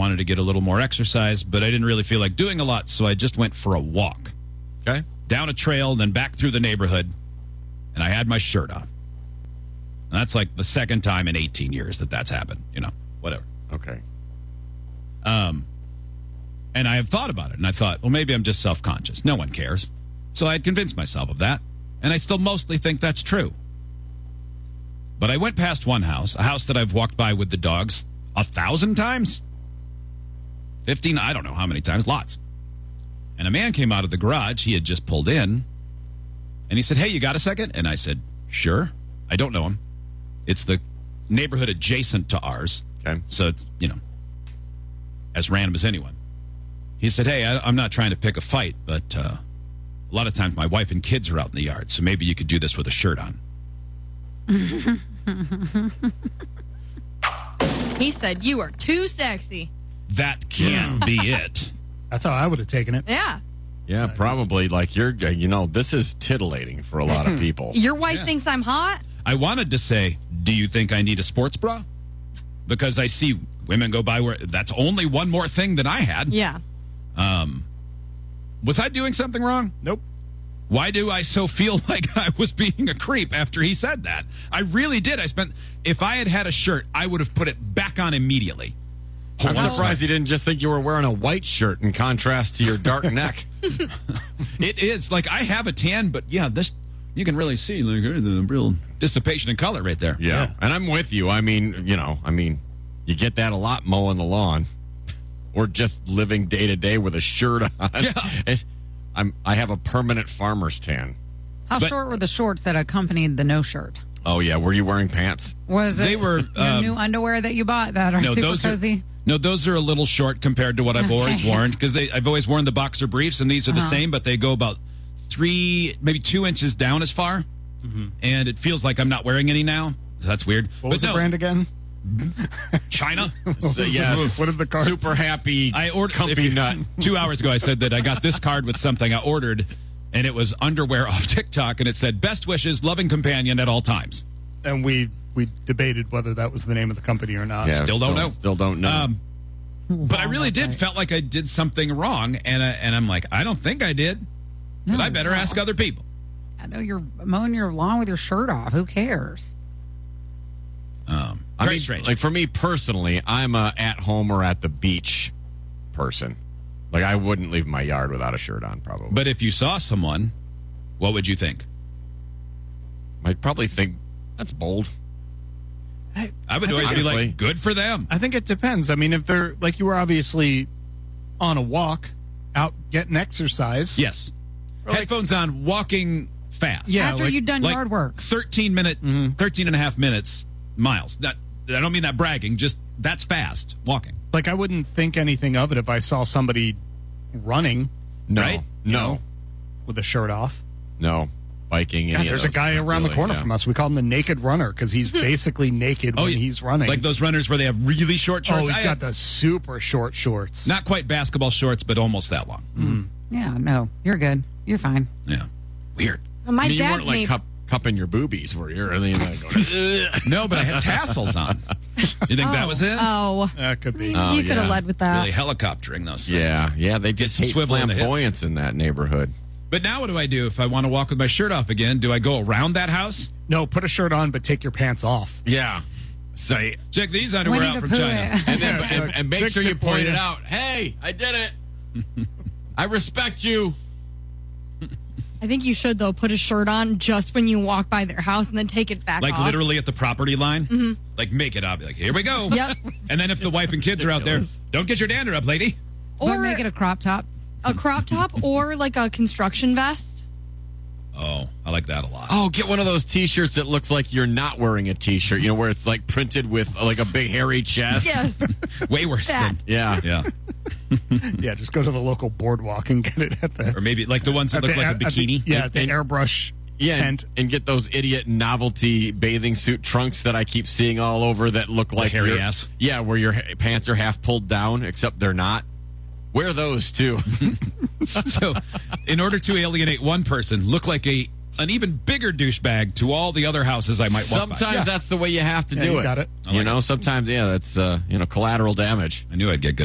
wanted to get a little more exercise, but I didn't really feel like doing a lot, so I just went for a walk. Okay. Down a trail, then back through the neighborhood, and I had my shirt on. And that's like the second time in 18 years that's happened, whatever. Okay. And I have thought about it, and I thought, well, maybe I'm just self-conscious. No one cares. So I had convinced myself of that, and I still mostly think that's true. But I went past one house, a house that I've walked by with the dogs 1,000 times? 15, I don't know how many times, lots. And a man came out of the garage. He had just pulled in, and he said, hey, you got a second? And I said, sure. I don't know him. It's the neighborhood adjacent to ours. Okay. So it's, as random as anyone. He said, hey, I'm not trying to pick a fight, but a lot of times my wife and kids are out in the yard, so maybe you could do this with a shirt on. He said, you are too sexy. That can't be it. That's how I would have taken it. Yeah. Yeah, probably. Like, this is tittillating for a lot of people. Your wife thinks I'm hot? I wanted to say, do you think I need a sports bra? Because I see women go by where that's only one more thing than I had. Yeah. Was I doing something wrong? Nope. Why do I so feel like I was being a creep after he said that? I really did. If I had had a shirt, I would have put it back on immediately. I'm surprised you didn't just think you were wearing a white shirt in contrast to your dark neck. It is. Like, I have a tan, but this, you can really see the real dissipation in color right there. Yeah. And I'm with you. I mean, you get that a lot mowing the lawn or just living day to day with a shirt on. Yeah. I have a permanent farmer's tan. How short were the shorts that accompanied the no shirt? Oh, yeah. Were you wearing pants? Was it They were, your new underwear that you bought that are super cozy? Those are a little short compared to what I've always worn, because I've always worn the boxer briefs, and these are the same, but they go about 3, maybe 2 inches down as far, and it feels like I'm not wearing any now. So that's weird. What was the brand again? China. So, yes. What are the cards? Super happy. I ordered comfy nut. 2 hours ago. I said that I got this card with something I ordered, and it was underwear off TikTok, and it said "Best wishes, loving companion at all times." And we debated whether that was the name of the company or not. Yeah, Still don't know. Still don't know. But I really felt like I did something wrong, and I'm like, I don't think I did, but I better ask other people. I know you're mowing your lawn with your shirt off. Who cares? Very strange. Like, for me personally, I'm a at home or at the beach person. Like, I wouldn't leave my yard without a shirt on, probably. But if you saw someone, what would you think? I'd probably think that's bold. I would always be like, good for them. I think it depends. I mean, if they're like you were obviously on a walk, out getting exercise. Yes. Headphones on, walking fast. Yeah, After you've done yard work. 13 and a half minutes, miles. I don't mean that bragging, just that's fast walking. Like, I wouldn't think anything of it if I saw somebody running. No. Right? No. With a shirt off. No. Biking. God, there's a guy around the corner from us. We call him the Naked Runner because he's basically naked when he's running. Like those runners where they have really short shorts? Oh, he's got the super short shorts. Not quite basketball shorts, but almost that long. Yeah, no, you're good. You're fine. Yeah. Weird. My you dad weren't like cupping your boobies, were you? Or going, no, but I had tassels on. You think that was it? Oh. That could be. You could have led with that. Really helicoptering those things. Yeah, they just hate swivel in the flamboyance in that neighborhood. But now what do I do if I want to walk with my shirt off again? Do I go around that house? No, put a shirt on, but take your pants off. Yeah. Say, check these underwear out from China. And make sure you point it out. Hey, I did it. I respect you. I think you should, though, put a shirt on just when you walk by their house and then take it back off. Like literally at the property line? Like make it up. Like, here we go. Yep. And then if the wife and kids are out there, don't get your dander up, lady. Or make it a crop top. A crop top or like a construction vest. Oh, I like that a lot. Oh, get one of those T-shirts that looks like you're not wearing a T-shirt. You know, where it's like printed with like a big hairy chest. Yes. Way worse than. Yeah. Yeah, just go to the local boardwalk and get it at the. Or maybe like the ones that look like a bikini. The airbrush tent. And get those idiot novelty bathing suit trunks that I keep seeing all over that look like hairy ass. Yeah, where your pants are half pulled down, except they're not. Wear those too. So, in order to alienate one person, look like an even bigger douchebag to all the other houses I might walk by. Sometimes that's the way you have to do you it. got it. Sometimes, that's collateral damage. I knew I'd get good